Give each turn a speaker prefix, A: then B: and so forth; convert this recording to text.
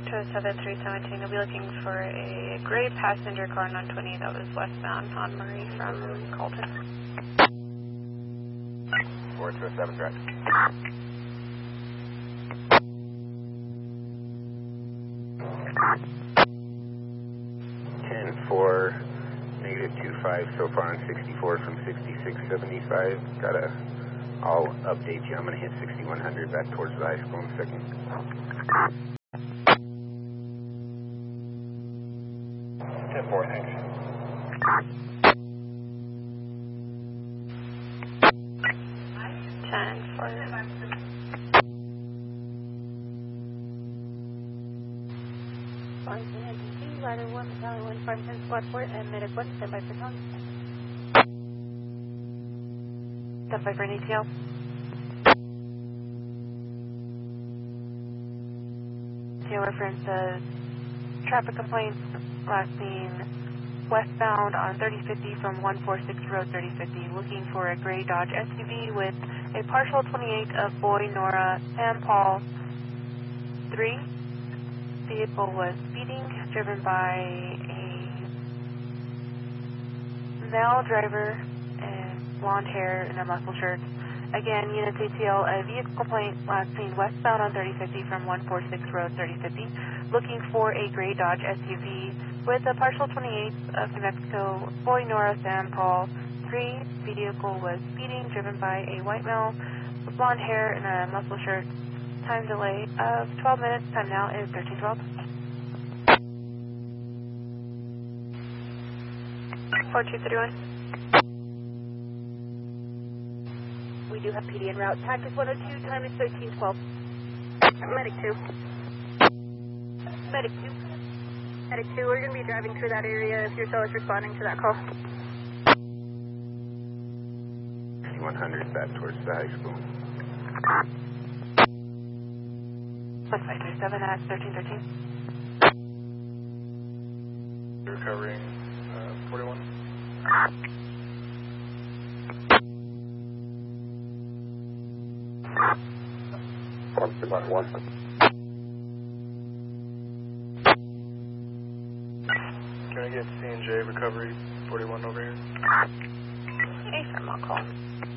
A: to 7317. I'll be looking for a gray passenger car on 120 that was westbound on Murray from Colton.
B: 4207, correct. -4, -25 so far on 64 from 6675. Gotta, I'll update you. I'm gonna hit 6100 back towards the high school in a second. 10-4, thanks.
A: 10-4. Rider 1, Valley 1, Farmington, Squadport, and Medic 1, stand by for Tom. Stand by for an ATL. ATL reference says traffic complaints last seen westbound on 3050 from 146 Road 3050, looking for a gray Dodge SUV with a partial 28 of Boy, Nora, Sam Paul 3. Vehicle was speeding, driven by a male driver and blonde hair and a muscle shirt. Again, units ATL, a vehicle complaint last seen westbound on 3050 from 146 Road 3050, looking for a gray Dodge SUV with a partial 28 of New Mexico, Boy, Nora, Sam Paul 3. Vehicle was speeding, driven by a white male with blonde hair and a muscle shirt. Time delay of 12 minutes. Time now is 13:12. 4231. We do have PD en route. Tactic 102. Time is 13:12. Medic 2. Medic 2. Medic 2. We're going to be driving through that area if your cell is responding to that call.
B: 6100 back towards the high school.
A: 1537 at 1313.
C: You're recovering 41.
B: One.
C: Can I get C&J recovery 41 over here?
A: A firm, I'll call.